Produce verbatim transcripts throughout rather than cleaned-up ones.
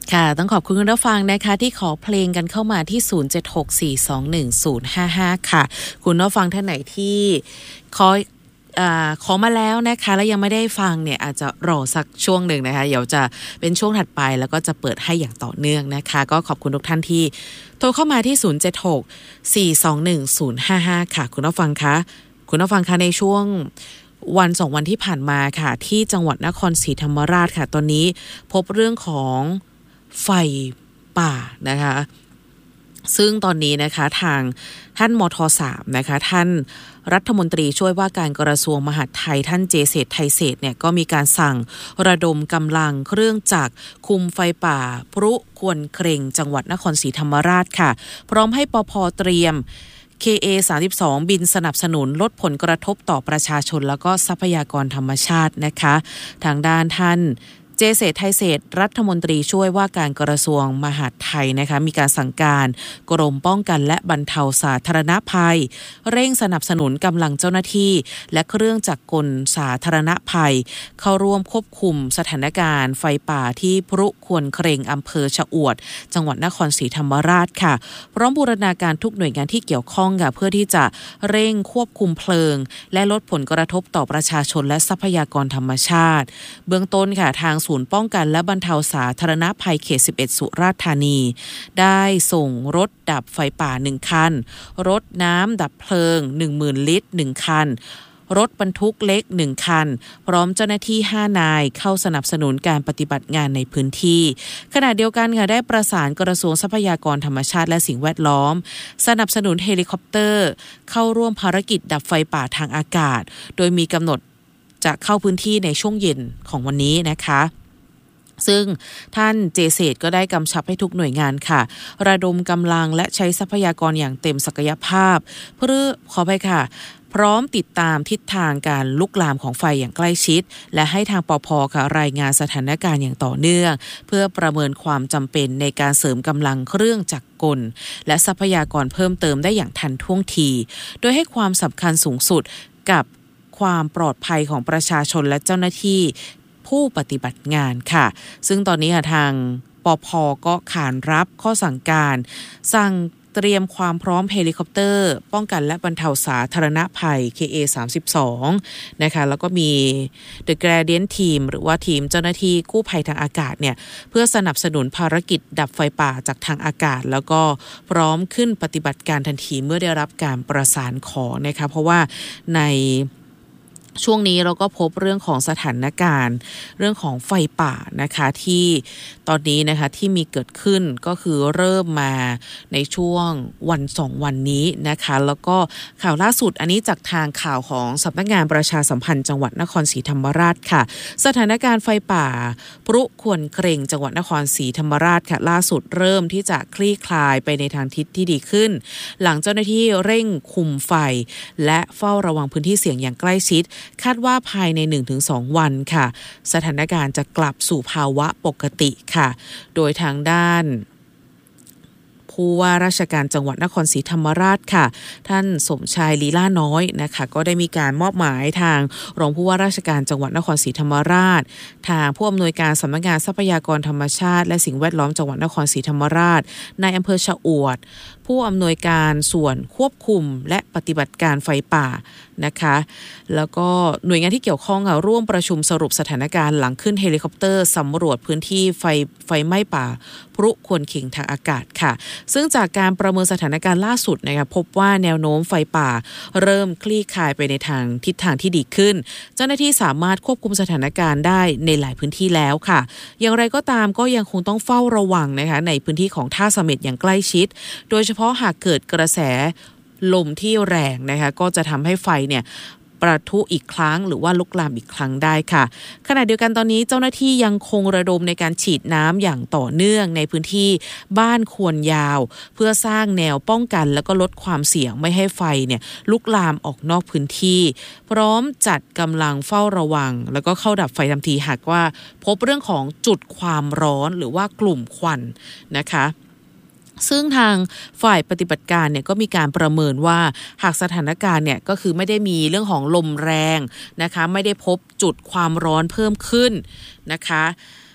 ค่ะต้องขอบคุณคุณผู้ฟังนะคะที่ขอเพลงกันเข้ามาที่ศูนย์ เจ็ด หก สี่ สอง หนึ่ง ศูนย์ ห้า ห้าค่ะคุณผู้ฟังท่านไหนที่ขออ่าขอมาแล้วนะคะแล้วยังไม่ได้ฟังเนี่ยอาจจะรอสักช่วงหนึ่งนะคะเดี๋ยวจะเป็นช่วงถัดไปแล้วก็จะเปิดให้อย่างต่อเนื่องนะคะก็ขอบคุณทุกท่านที่โทรเข้ามาที่ศูนย์ เจ็ด หก สี่ สอง หนึ่ง ศูนย์ ห้า ห้าค่ะคุณผู้ฟังคะคุณผู้ฟังคะในช่วงวันสองวันที่ผ่านมาค่ะที่จังหวัดนครศรีธรรมราชค่ะตอนนี้พบเรื่องของไฟป่านะคะซึ่งตอนนี้นะคะทางท่านมท.สามนะคะท่านรัฐมนตรีช่วยว่าการกระทรวงมหาดไทยท่านเจเศรษฐ์ไทยเศรษฐ์เนี่ยก็มีการสั่งระดมกำลังเครื่องจักรคุมไฟป่าพรุควนเครงจังหวัดนครศรีธรรมราชค่ะพร้อมให้ปภ.เตรียม เค เอ สามสิบสอง บินสนับสนุนลดผลกระทบต่อประชาชนแล้วก็ทรัพยากรธรรมชาตินะคะทางด้านท่านเจเศรษฐ์ไทยเศรษฐ์รัฐมนตรีช่วยว่าการกระทรวงมหาดไทยนะคะมีการสั่งการกรมป้องกันและบรรเทาสาธารณภัยเร่งสนับสนุนกำลังเจ้าหน้าที่และเครื่องจักรกลสาธารณภัยเข้าร่วมควบคุมสถานการณ์ไฟป่าที่พรุควนเครงอำเภอชะอวดจังหวัดนครศรีธรรมราชค่ะพร้อมบูรณาการทุกหน่วยงานที่เกี่ยวข้องค่ะเพื่อที่จะเร่งควบคุมเพลิงและลดผลกระทบต่อประชาชนและทรัพยากรธรรมชาติเบื้องต้นค่ะทางศูนย์ป้องกันและบรรเทาสาธารณภัยเขตสิบเอ็ดสุราษฎร์ธานีได้ส่งรถดับไฟป่าหนึ่งคันรถน้ำดับเพลิง หนึ่งหมื่น ลิตรหนึ่งคันรถบรรทุกเล็กหนึ่งคันพร้อมเจ้าหน้าที่ห้านายเข้าสนับสนุนการปฏิบัติงานในพื้นที่ขณะเดียวกันค่ะได้ประสานกระทรวงทรัพยากรธรรมชาติและสิ่งแวดล้อมสนับสนุนเฮลิคอปเตอร์เข้าร่วมภารกิจดับไฟป่าทางอากาศโดยมีกำหนดจะเข้าพื้นที่ในช่วงเย็นของวันนี้นะคะซึ่งท่านเจเศรษฐ์ก็ได้กำชับให้ทุกหน่วยงานค่ะระดมกำลังและใช้ทรัพยากรอย่างเต็มศักยภาพเพื่อขอไปค่ะพร้อมติดตามทิศทางการลุกลามของไฟอย่างใกล้ชิดและให้ทางปภ.ค่ะรายงานสถานการณ์อย่างต่อเนื่องเพื่อประเมินความจำเป็นในการเสริมกำลังเครื่องจักรกลและทรัพยากรเพิ่มเติมได้อย่างทันท่วงทีโดยให้ความสำคัญสูงสุดกับความปลอดภัยของประชาชนและเจ้าหน้าที่ผู้ปฏิบัติงานค่ะซึ่งตอนนี้ทางปภ.ก็ขานรับข้อสั่งการสั่งเตรียมความพร้อมเฮลิคอปเตอร์ป้องกันและบรรเทาสาธารณภัย เค เอ สามสิบสอง นะคะแล้วก็มี The Gradient Team หรือว่าทีมเจ้าหน้าที่กู้ภัยทางอากาศเนี่ยเพื่อสนับสนุนภารกิจดับไฟป่าจากทางอากาศแล้วก็พร้อมขึ้นปฏิบัติการทันทีเมื่อได้รับการประสานขอนะคะเพราะว่าในช่วงนี้เราก็พบเรื่องของสถานการณ์เรื่องของไฟป่านะคะที่ตอนนี้นะคะที่มีเกิดขึ้นก็คือเริ่มมาในช่วงวันสองวันนี้นะคะแล้วก็ข่าวล่าสุดอันนี้จากทางข่าวของสำนักงานประชาสัมพันธ์จังหวัดนครศรีธรรมราชค่ะสถานการณ์ไฟป่าพรุควนเครงจังหวัดนครศรีธรรมราชค่ะล่าสุดเริ่มที่จะคลี่คลายไปในทางทิศที่ดีขึ้นหลังเจ้าหน้าที่เร่งคุมไฟและเฝ้าระวังพื้นที่เสี่ยงอย่างใกล้ชิดคาดว่าภายใน หนึ่งถึงสอง วันค่ะสถานการณ์จะกลับสู่ภาวะปกติค่ะโดยทางด้านผู้ว่าราชการจังหวัดนครศรีธรรมราชค่ะท่านสมชายลีลาน้อยนะคะก็ได้มีการมอบหมายทางรองผู้ว่าราชการจังหวัดนครศรีธรรมราชทางผู้อำนวยการสำนักงานทรัพยากรธรรมชาติและสิ่งแวดล้อมจังหวัดนครศรีธรรมราชในอำเภอชะอวดผู้อำนวยการส่วนควบคุมและปฏิบัติการไฟป่านะคะแล้วก็หน่วยงานที่เกี่ยวข้องค่ะร่วมประชุมสรุปสถานการณ์หลังขึ้นเฮลิคอปเตอร์สำรวจพื้นที่ไฟไฟไหม้ป่าพรุควนเครงทางอากาศค่ะซึ่งจากการประเมินสถานการณ์ล่าสุดนะคะพบว่าแนวโน้มไฟป่าเริ่มคลี่คลายไปในทางทิศทางที่ดีขึ้นเจ้าหน้าที่สามารถควบคุมสถานการณ์ได้ในหลายพื้นที่แล้วค่ะอย่างไรก็ตามก็ยังคงต้องเฝ้าระวังนะคะในพื้นที่ของท่าเสม็ดอย่างใกล้ชิดโดยเฉพาะหากเกิดกระแสลมที่แรงนะคะก็จะทำให้ไฟเนี่ยประทุอีกครั้งหรือว่าลุกลามอีกครั้งได้ค่ะขณะเดียวกันตอนนี้เจ้าหน้าที่ยังคงระดมในการฉีดน้ำอย่างต่อเนื่องในพื้นที่บ้านควรยาวเพื่อสร้างแนวป้องกันแล้วก็ลดความเสี่ยงไม่ให้ไฟเนี่ยลุกลามออกนอกพื้นที่พร้อมจัดกำลังเฝ้าระวังแล้วก็เข้าดับไฟทันทีหากว่าพบเรื่องของจุดความร้อนหรือว่ากลุ่มควันนะคะซึ่งทางฝ่ายปฏิบัติการเนี่ยก็มีการประเมินว่าหากสถานการณ์เนี่ยก็คือไม่ได้มีเรื่องของลมแรงนะคะไม่ได้พบจุดความร้อนเพิ่มขึ้นนะคะ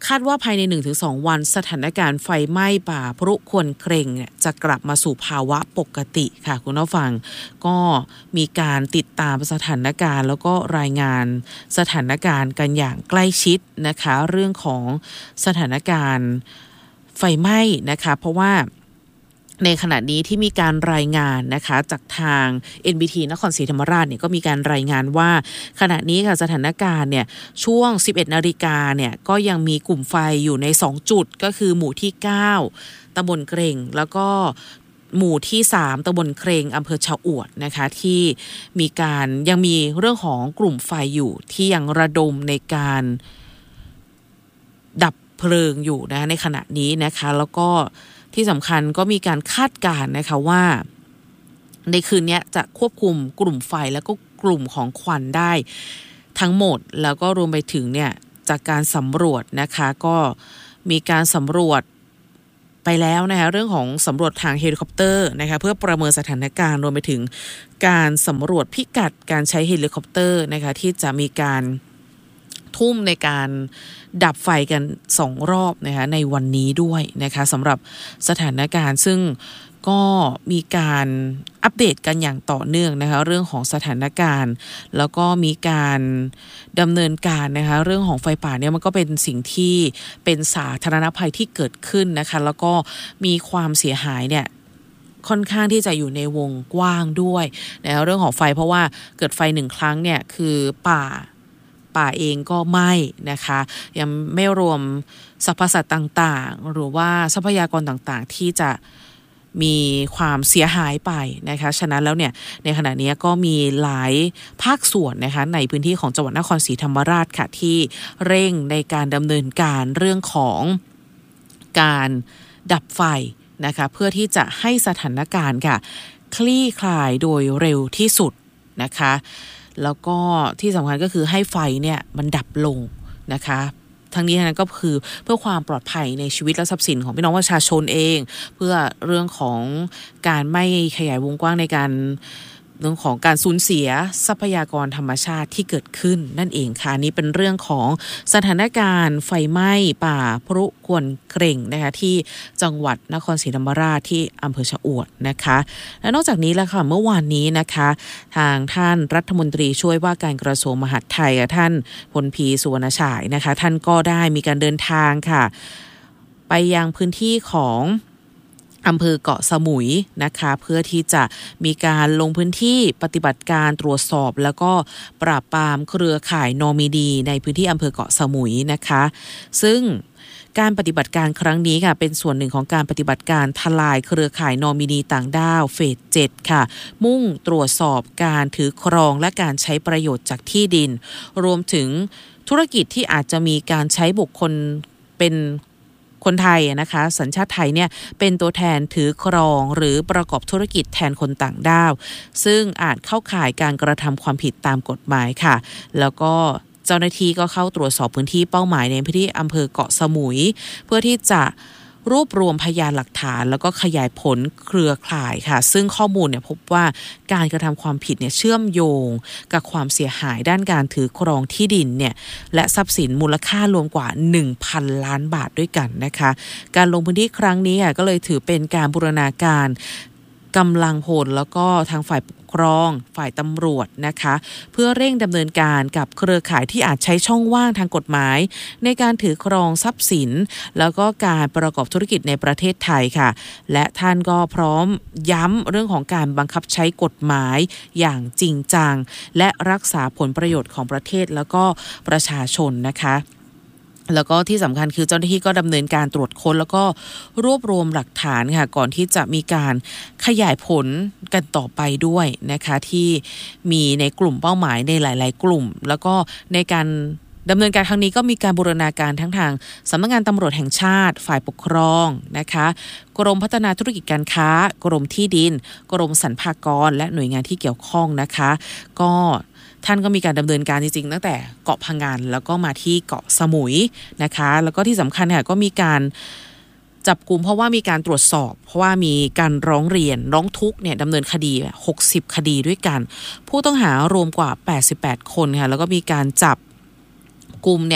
คาดว่าภายใน หนึ่งถึงสอง วันสถานการณ์ไฟไหม้ป่าพรุควนเกรงเนี่ยจะกลับมาสู่ภาวะปกติค่ะคุณผู้ฟังก็มีการติดตามสถานการณ์แล้วก็รายงานสถานการณ์กันอย่างใกล้ชิดนะคะเรื่องของสถานการณ์ไฟไหม้นะคะเพราะว่าในขณะนี้ที่มีการรายงานนะคะจากทาง เอ็น บี ที นครศรีธรรมราชเนี่ยก็มีการรายงานว่าขณะนี้ค่ะสถานการณ์เนี่ยช่วง สิบเอ็ดนาฬิกาเนี่ยก็ยังมีกลุ่มไฟอยู่ในสองจุดก็คือหมู่ที่เก้าตำบลเกร็งแล้วก็หมู่ที่สามตำบลเกร็งอำเภอชะอวดนะคะที่มีการยังมีเรื่องของกลุ่มไฟอยู่ที่ยังระดมในการดับเพลิงอยู่นะในขณะนี้นะคะแล้วก็ที่สำคัญก็มีการคาดการณ์นะคะว่าในคืนนี้จะควบคุมกลุ่มไฟแล้วก็กลุ่มของควันได้ทั้งหมดแล้วก็รวมไปถึงเนี่ยจากการสำรวจนะคะก็มีการสำรวจไปแล้วนะคะเรื่องของสำรวจทางเฮลิคอปเตอร์นะคะเพื่อประเมินสถานการณ์รวมไปถึงการสำรวจพิกัดการใช้เฮลิคอปเตอร์นะคะที่จะมีการทุ่มในการดับไฟกันสองรอบนะคะในวันนี้ด้วยนะคะสำหรับสถานการณ์ซึ่งก็มีการอัปเดตกันอย่างต่อเนื่องนะคะเรื่องของสถานการณ์แล้วก็มีการดำเนินการนะคะเรื่องของไฟป่าเนี่ยมันก็เป็นสิ่งที่เป็นสาธารณภัยที่เกิดขึ้นนะคะแล้วก็มีความเสียหายเนี่ยค่อนข้างที่จะอยู่ในวงกว้างด้วยนะเรื่องของไฟเพราะว่าเกิดไฟหนึ่งครั้งเนี่ยคือป่าป่าเองก็ไหม้นะคะยังไม่รวมสรรพสัตว์ต่างๆหรือว่าทรัพยากรต่างๆที่จะมีความเสียหายไปนะคะฉะนั้นแล้วเนี่ยในขณะนี้ก็มีหลายภาคส่วนนะคะในพื้นที่ของจังหวัดนครศรีธรรมราชค่ะที่เร่งในการดำเนินการเรื่องของการดับไฟนะคะเพื่อที่จะให้สถานการณ์ค่ะคลี่คลายโดยเร็วที่สุดนะคะแล้วก็ที่สำคัญก็คือให้ไฟเนี่ยมันดับลงนะคะทั้งนี้ทั้งนั้นก็คือเพื่อความปลอดภัยในชีวิตและทรัพย์สินของพี่น้องประชาชนเองเพื่อเรื่องของการไม่ขยายวงกว้างในการเรื่องของการสูญเสียทรัพยากรธรรมชาติที่เกิดขึ้นนั่นเองค่ะนี้เป็นเรื่องของสถานการณ์ไฟไหม้ป่าพรุควนเกร็งนะคะที่จังหวัดนครศรีธรรมราชที่อำเภอชะอวดนะคะและนอกจากนี้แล้วค่ะเมื่อวานนี้นะคะทางท่านรัฐมนตรีช่วยว่าการกระทรวงมหาดไทยท่านพลพีสุวรรณฉายนะคะท่านก็ได้มีการเดินทางค่ะไปยังพื้นที่ของอำเภอเกาะสมุยนะคะเพื่อที่จะมีการลงพื้นที่ปฏิบัติการตรวจสอบแล้วก็ปราบปรามเครือข่ายนอมินีในพื้นที่อำเภอเกาะสมุยนะคะซึ่งการปฏิบัติการครั้งนี้ค่ะเป็นส่วนหนึ่งของการปฏิบัติการทลายเครือข่ายนอมินีต่างด้าวเฟสเจ็ดค่ะมุ่งตรวจสอบการถือครองและการใช้ประโยชน์จากที่ดินรวมถึงธุรกิจที่อาจจะมีการใช้บุคคลเป็นคนไทยนะคะสัญชาติไทยเนี่ยเป็นตัวแทนถือครองหรือประกอบธุรกิจแทนคนต่างด้าวซึ่งอาจเข้าข่ายการกระทำความผิดตามกฎหมายค่ะแล้วก็เจ้าหน้าที่ก็เข้าตรวจสอบพื้นที่เป้าหมายในพื้นที่อำเภอเกาะสมุยเพื่อที่จะรวบรวมพยานหลักฐานแล้วก็ขยายผลเครือข่ายค่ะซึ่งข้อมูลเนี่ยพบว่าการกระทำความผิดเนี่ยเชื่อมโยงกับความเสียหายด้านการถือครองที่ดินเนี่ยและทรัพย์สินมูลค่ารวมกว่า หนึ่งพัน ล้านบาทด้วยกันนะคะการลงพื้นที่ครั้งนี้ก็เลยถือเป็นการบูรณาการกำลังพลแล้วก็ทางฝ่ายปกครองฝ่ายตำรวจนะคะเพื่อเร่งดำเนินการกับเครือข่ายที่อาจใช้ช่องว่างทางกฎหมายในการถือครองทรัพย์สินแล้วก็การประกอบธุรกิจในประเทศไทยค่ะและท่านก็พร้อมย้ำเรื่องของการบังคับใช้กฎหมายอย่างจริงจังและรักษาผลประโยชน์ของประเทศแล้วก็ประชาชนนะคะแล้วก็ที่สำคัญคือเจ้าหน้าที่ก็ดำเนินการตรวจค้นแล้วก็รวบรวมหลักฐานค่ะก่อนที่จะมีการขยายผลกันต่อไปด้วยนะคะที่มีในกลุ่มเป้าหมายในหลายๆกลุ่มแล้วก็ในการดำเนินการครั้งนี้ก็มีการบูรณาการทั้งทางสำนักงานตำรวจแห่งชาติฝ่ายปกครองนะคะกรมพัฒนาธุรกิจการค้ากรมที่ดินกรมสรรพากรและหน่วยงานที่เกี่ยวข้องนะคะก็ท่านก็มีการดำเนินการจริงๆตั้งแต่เกาะพะงันแล้วก็มาที่เกาะสมุยนะคะแล้วก็ที่สำคัญค่ะก็มีการจับกุมเพราะว่ามีการตรวจสอบเพราะว่ามีการร้องเรียนร้องทุกข์เนี่ยดำเนินคดีหกสิบคดีด้วยกันผู้ต้องหารวมกว่าแปดสิบแปดคนค่ะแล้วก็มีการจับกุมเนี่ย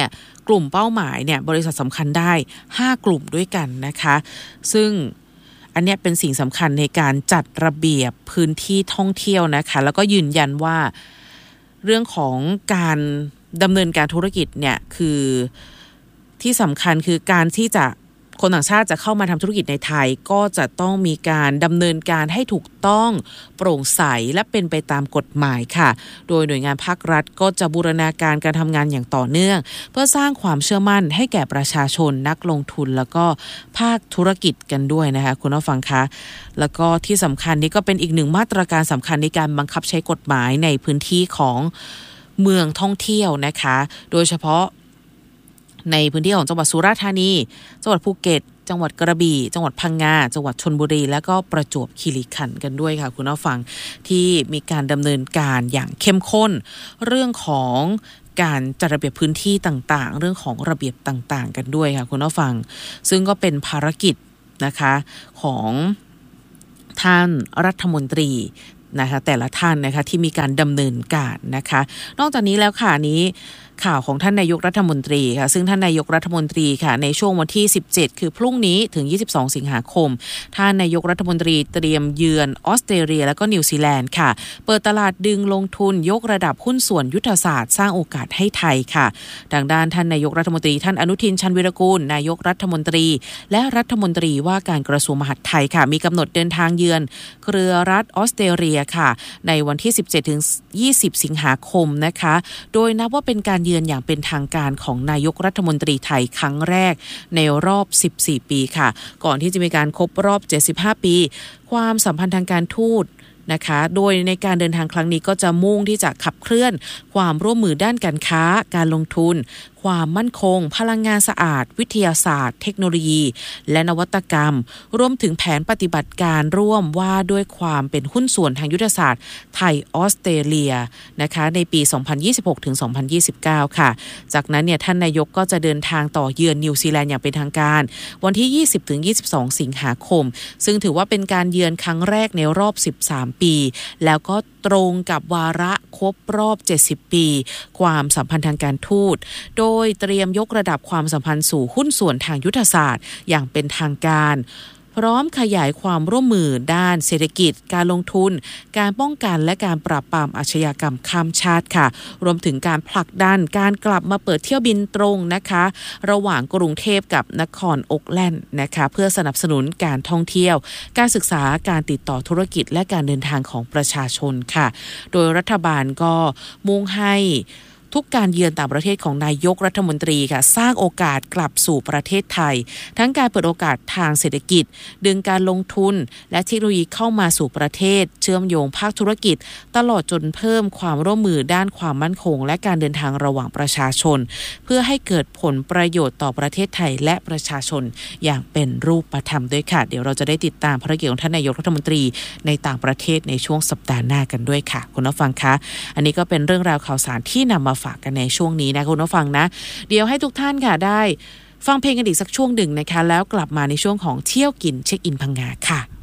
กลุ่มเป้าหมายเนี่ยบริษัทสำคัญได้ห้ากลุ่มด้วยกันนะคะซึ่งอันนี้เป็นสิ่งสำคัญในการจัดระเบียบพื้นที่ท่องเที่ยวนะคะแล้วก็ยืนยันว่าเรื่องของการดำเนินการธุรกิจเนี่ยคือที่สำคัญคือการที่จะคนต่างชาติจะเข้ามาทำธุรกิจในไทยก็จะต้องมีการดำเนินการให้ถูกต้องโปร่งใสและเป็นไปตามกฎหมายค่ะโดยหน่วยงานภาครัฐก็จะบูรณาการการทำงานอย่างต่อเนื่องเพื่อสร้างความเชื่อมั่นให้แก่ประชาชนนักลงทุนแล้วก็ภาคธุรกิจกันด้วยนะคะคุณผู้ฟังคะแล้วก็ที่สำคัญนี้ก็เป็นอีกหนึ่งมาตรการสำคัญในการบังคับใช้กฎหมายในพื้นที่ของเมืองท่องเที่ยวนะคะโดยเฉพาะในพื้นที่ของจังหวัดสุราษฎร์ธานีจังหวัดภูเก็ตจังหวัดกระบี่จังหวัดพังงาจังหวัดชลบุรีและก็ประจวบคีรีขันธ์กันด้วยค่ะคุณผู้ฟังที่มีการดำเนินการอย่างเข้มข้นเรื่องของการจัดระเบียบพื้นที่ต่างๆเรื่องของระเบียบต่างๆกันด้วยค่ะคุณผู้ฟังซึ่งก็เป็นภารกิจนะคะของท่านรัฐมนตรีนะคะแต่ละท่านนะคะที่มีการดำเนินการนะคะนอกจากนี้แล้วค่ะนี้ข่าวของท่านนายกรัฐมนตรีค่ะซึ่งท่านนายกรัฐมนตรีค่ะในช่วงวันที่สิบเจ็ดคือพรุ่งนี้ถึงยี่สิบสองสิงหาคมท่านนายกรัฐมนตรีเตรียมเยือนออสเตรเลียและก็นิวซีแลนด์ค่ะเปิดตลาดดึงลงทุนยกระดับหุ้นส่วนยุทธศาสตร์สร้างโอกาสให้ไทยค่ะดังด้านท่านนายกรัฐมนตรีท่านอนุทินชาญวิรากูลนายกรัฐมนตรีและรัฐมนตรีว่าการกระทรวงมหาดไทยค่ะมีกำหนดเดินทางเยือนเครือรัฐออสเตรเลียค่ะในวันที่สิบเจ็ดถึงยี่สิบสิงหาคมนะคะโดยนับว่าเป็นการเยือนอย่างเป็นทางการของนายกรัฐมนตรีไทยครั้งแรกในรอบสิบสี่ปีค่ะก่อนที่จะมีการครบรอบเจ็ดสิบห้าปีความสัมพันธ์ทางการทูตนะคะโดยในการเดินทางครั้งนี้ก็จะมุ่งที่จะขับเคลื่อนความร่วมมือด้านการค้าการลงทุนความมั่นคงพลังงานสะอาดวิทยาศาสตร์เทคโนโลยีและนวัตกรรมรวมถึงแผนปฏิบัติการร่วมว่าด้วยความเป็นหุ้นส่วนทางยุทธศาสตร์ไทยออสเตรเลียนะคะในปี สองพันยี่สิบหกถึงสองพันยี่สิบเก้า ค่ะจากนั้นเนี่ยท่านนายกก็จะเดินทางต่อเยือนนิวซีแลนด์อย่างเป็นทางการวันที่ยี่สิบถึงยี่สิบสองสิงหาคมซึ่งถือว่าเป็นการเยือนครั้งแรกในรอบสิบสามปีแล้วก็ตรงกับวาระครบรอบเจ็ดสิบปีความสัมพันธ์ทางการทูตโดยเตรียมยกระดับความสัมพันธ์สู่หุ้นส่วนทางยุทธศาสตร์อย่างเป็นทางการพร้อมขยายความร่วมมือด้านเศรษฐกิจการลงทุนการป้องกันและการปราบปรามอาชญากรรมข้ามชาติค่ะรวมถึงการผลักดันการกลับมาเปิดเที่ยวบินตรงนะคะระหว่างกรุงเทพกับนครโอ๊คแลนด์นะคะเพื่อสนับสนุนการท่องเที่ยวการศึกษาการติดต่อธุรกิจและการเดินทางของประชาชนค่ะโดยรัฐบาลก็มุ่งให้ทุกการเยือนต่างประเทศของนายกรัฐมนตรีค่ะสร้างโอกาสกลับสู่ประเทศไทยทั้งการเปิดโอกาสทางเศรษฐกิจดึงการลงทุนและเทคโนโลยีเข้ามาสู่ประเทศเชื่อมโยงภาคธุรกิจตลอดจนเพิ่มความร่วมมือด้านความมั่นคงและการเดินทางระหว่างประชาชนเพื่อให้เกิดผลประโยชน์ต่อประเทศไทยและประชาชนอย่างเป็นรูปธรรมด้วยค่ะเดี๋ยวเราจะได้ติดตามภารกิจของท่านนายกรัฐมนตรีในต่างประเทศในช่วงสัปดาห์หน้ากันด้วยค่ะคุณผู้ฟังคะอันนี้ก็เป็นเรื่องราวข่าวสารที่นำมาฝากกันในช่วงนี้นะคุณผู้ฟังนะเดี๋ยวให้ทุกท่านค่ะได้ฟังเพลงกันอีกสักช่วงหนึ่งนะคะแล้วกลับมาในช่วงของเที่ยวกินเช็คอินพังงาค่ะ